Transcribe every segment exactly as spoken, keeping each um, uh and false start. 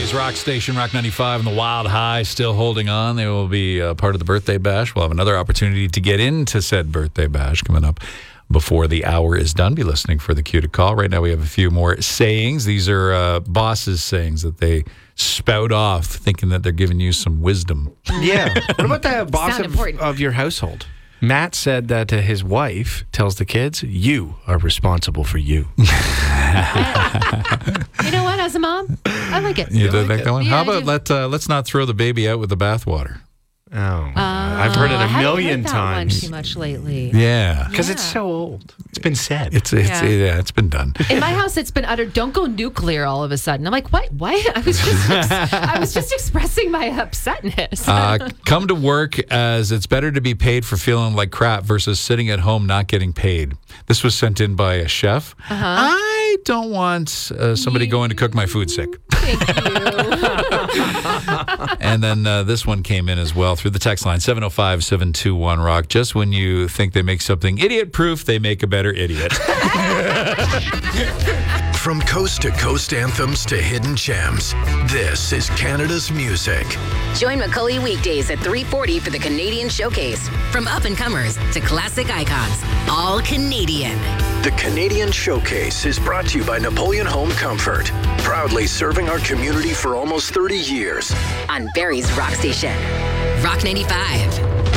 Barrie's Rock Station, Rock ninety-five, and the Wild High still holding on. They will be uh, part of the birthday bash. We'll have another opportunity to get into said birthday bash coming up before the hour is done. Be listening for the cue to call. Right now we have a few more sayings. These are uh, bosses' sayings that they spout off, thinking that they're giving you some wisdom. Yeah. What about the boss Sound of, important. of your household? Matt said that uh, his wife tells the kids, you are responsible for you. You know what? As a mom, I like it. You did like like it? that one? Yeah, How I about do. let, uh, let's not throw the baby out with the bathwater? Oh, I've heard it I a haven't million heard that times. one too much lately. Yeah. Because Yeah. it's so old. It's been said. It's, it's, Yeah. yeah, it's been done. In my house, it's been uttered. Don't go nuclear all of a sudden. I'm like, what? What? I was just, ex- I was just expressing my upsetness. Uh, come to work as it's better to be paid for feeling like crap versus sitting at home not getting paid. This was sent in by a chef. Uh-huh. I don't want uh, somebody going to cook my food sick. Thank you. And then uh, this one came in as well through the text line, seven oh five, seven two one, rock. Just when you think they make something idiot-proof, they make a better idiot. From coast to coast anthems to hidden gems, this is Canada's music. Join Macaulay weekdays at three forty for the Canadian Showcase. From up-and-comers to classic icons, all Canadian. The Canadian Showcase is brought to you by Napoleon Home Comfort, proudly serving our community for almost thirty years. On Barrie's Rock Station. Rock ninety-five.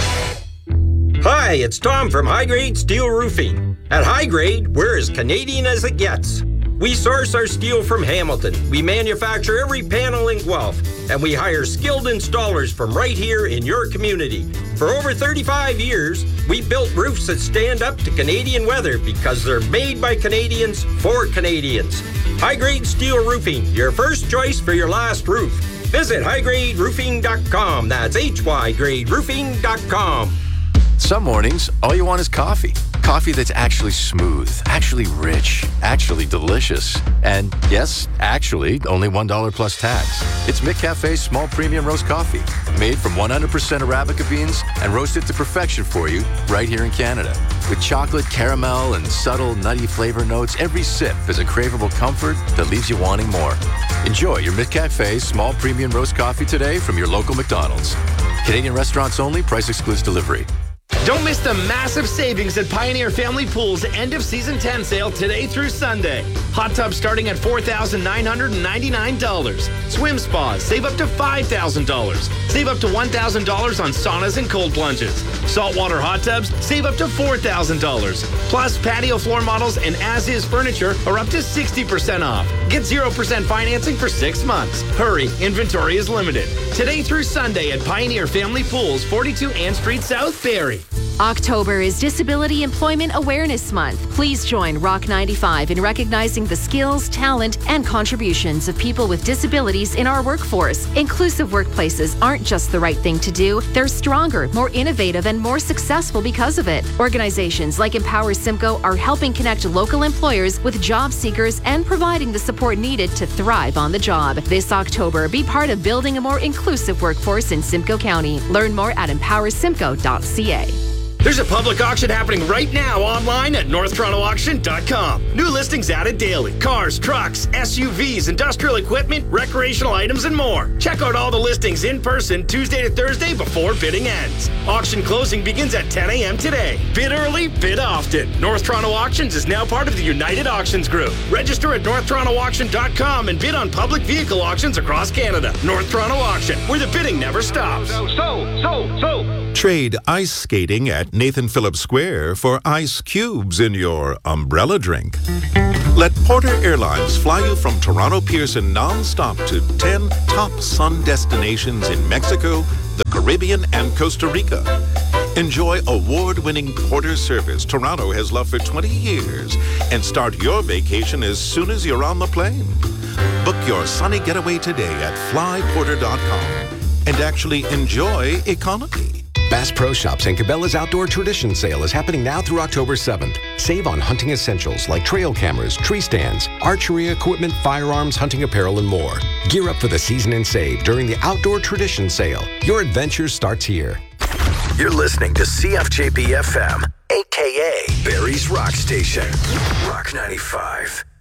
Hi, it's Tom from High Grade Steel Roofing. At High Grade, we're as Canadian as it gets. We source our steel from Hamilton. We manufacture every panel in Guelph, and we hire skilled installers from right here in your community. For over thirty-five years, we built roofs that stand up to Canadian weather because they're made by Canadians for Canadians. High Grade Steel Roofing, your first choice for your last roof. Visit high grade roofing dot com. That's H Y grade roofing dot com. Some mornings, all you want is coffee. Coffee that's actually smooth, actually rich, actually delicious. And yes, actually, only one dollar plus tax. It's McCafe's small premium roast coffee, made from one hundred percent Arabica beans and roasted to perfection for you right here in Canada. With chocolate, caramel, and subtle nutty flavor notes, every sip is a craveable comfort that leaves you wanting more. Enjoy your McCafe's small premium roast coffee today from your local McDonald's. Canadian restaurants only, price excludes delivery. Don't miss the massive savings at Pioneer Family Pool's end of season ten sale today through Sunday. Hot tubs starting at four thousand nine hundred ninety-nine dollars. Swim spas save up to five thousand dollars. Save up to one thousand dollars on saunas and cold plunges. Saltwater hot tubs save up to four thousand dollars. Plus, patio floor models and as-is furniture are up to sixty percent off. Get zero percent financing for six months. Hurry, inventory is limited. Today through Sunday at Pioneer Family Pools, forty-two Ann Street South, Barrie. October is Disability Employment Awareness Month. Please join Rock ninety-five in recognizing the skills, talent, and contributions of people with disabilities in our workforce. Inclusive workplaces aren't just the right thing to do, they're stronger, more innovative, and more successful because of it. Organizations like Empower Simcoe are helping connect local employers with job seekers and providing the support needed to thrive on the job. This October, be part of building a more inclusive workforce in Simcoe County. Learn more at empower simcoe dot c a. There's a public auction happening right now online at north toronto auction dot com. New listings added daily. Cars, trucks, S U Vs, industrial equipment, recreational items, and more. Check out all the listings in person Tuesday to Thursday before bidding ends. Auction closing begins at ten a.m. today. Bid early, bid often. North Toronto Auctions is now part of the United Auctions Group. Register at north toronto auction dot com and bid on public vehicle auctions across Canada. North Toronto Auction, where the bidding never stops. So, so, so, so. Trade ice skating at Nathan Phillips Square for ice cubes in your umbrella drink. Let Porter Airlines fly you from Toronto Pearson non-stop to ten top sun destinations in Mexico, the Caribbean, and Costa Rica. Enjoy award-winning Porter service Toronto has loved for twenty years and start your vacation as soon as you're on the plane. Book your sunny getaway today at fly porter dot com and actually enjoy economy. Bass Pro Shops and Cabela's Outdoor Tradition Sale is happening now through October seventh. Save on hunting essentials like trail cameras, tree stands, archery equipment, firearms, hunting apparel, and more. Gear up for the season and save during the Outdoor Tradition Sale. Your adventure starts here. You're listening to C F J P F M, a k a. Barrie's Rock Station. Rock ninety-five.